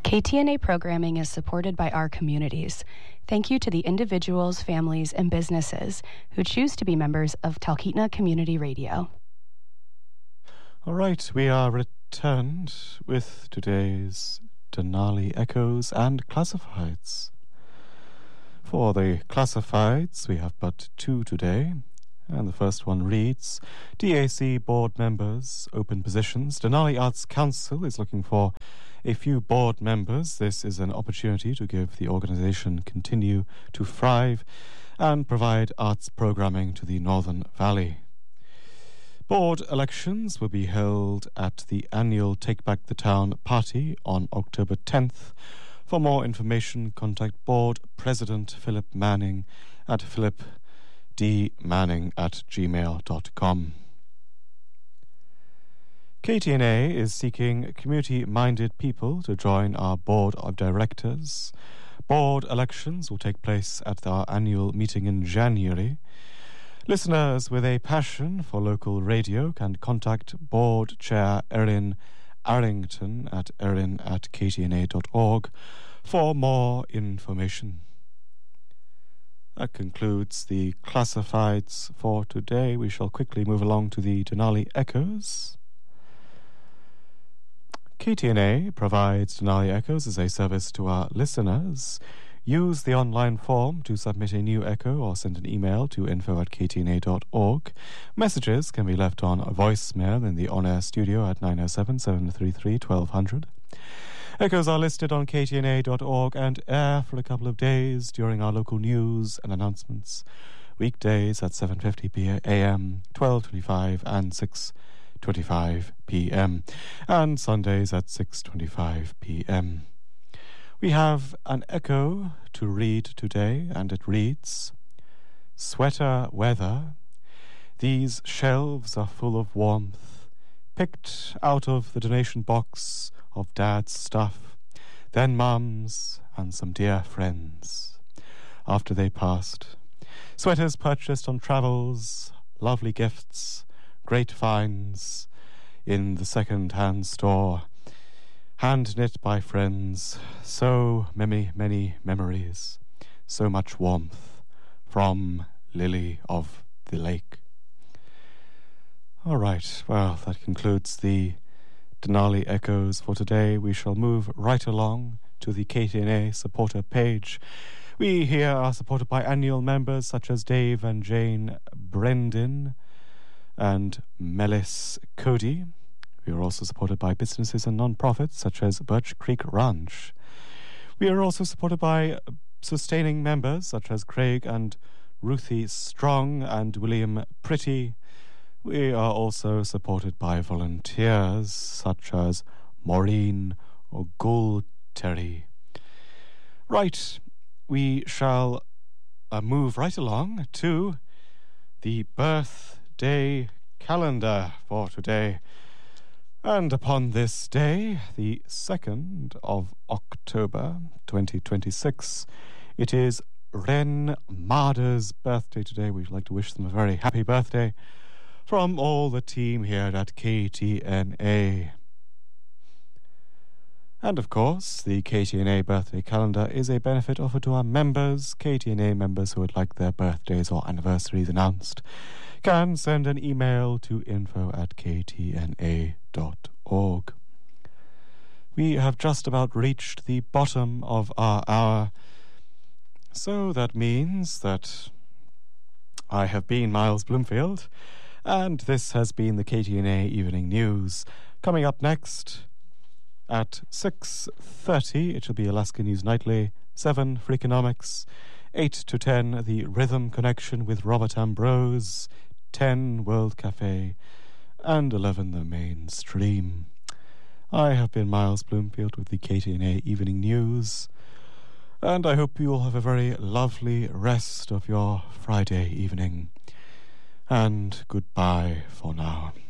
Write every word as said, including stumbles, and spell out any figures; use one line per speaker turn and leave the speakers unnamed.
K T N A programming is supported by our communities. Thank you to the individuals, families, and businesses who choose to be members of Talkeetna Community Radio.
All right, we are returned with today's Denali Echoes and Classifieds. For the Classifieds, we have but two today. And the first one reads, D A C board members, open positions. Denali Arts Council is looking for a few board members. This is an opportunity to give the organisation continue to thrive and provide arts programming to the Northern Valley. Board elections will be held at the annual Take Back the Town party on October tenth. For more information, contact Board President Philip Manning at philip d manning at gmail dot com. K T N A is seeking community-minded people to join our board of directors. Board elections will take place at our annual meeting in January. Listeners with a passion for local radio can contact Board Chair Erin Arrington at erin at k t n a dot org for more information. That concludes the Classifieds for today. We shall quickly move along to the Denali Echoes. K T N A provides Denali Echoes as a service to our listeners. Use the online form to submit a new echo or send an email to info at k t n a dot org. Messages can be left on a voicemail in the on-air studio at nine oh seven, seven three three, twelve hundred. Echoes are listed on k t n a dot org and air for a couple of days during our local news and announcements. Weekdays at seven fifty a.m., twelve twenty-five and six twenty-five p.m. and Sundays at six twenty-five p.m. We have an echo to read today, and it reads, Sweater weather. These shelves are full of warmth, picked out of the donation box of Dad's stuff, then Mum's and some dear friends. After they passed, sweaters purchased on travels, lovely gifts, great finds in the second-hand store, hand-knit by friends, so many, many memories, so much warmth from Lily of the Lake. All right, well, that concludes the Denali Echoes for today. We shall move right along to the K T N A supporter page. We here are supported by annual members such as Dave and Jane Brendan and Melis Cody. We are also supported by businesses and non-profits such as Birch Creek Ranch. We are also supported by sustaining members such as Craig and Ruthie Strong and William Pretty. We are also supported by volunteers such as Maureen Ogulterry. Right, we shall uh, move right along to the birthday calendar for today. And upon this day, the second of October, twenty twenty-six, it is Ren Marder's birthday today. We'd like to wish them a very happy birthday from all the team here at K T N A. And of course, the K T N A birthday calendar is a benefit offered to our members. K T N A members who would like their birthdays or anniversaries announced can send an email to info at k t n a dot org. We have just about reached the bottom of our hour, so that means that I have been Miles Bloomfield, and this has been the K T N A Evening News. Coming up next at six thirty, it shall be Alaska News Nightly, seven Freakonomics, eight to ten The Rhythm Connection with Robert Ambrose, ten World Cafe, and eleven The Mainstream. I have been Miles Bloomfield with the K T N A Evening News, and I hope you all have a very lovely rest of your Friday evening. And goodbye for now.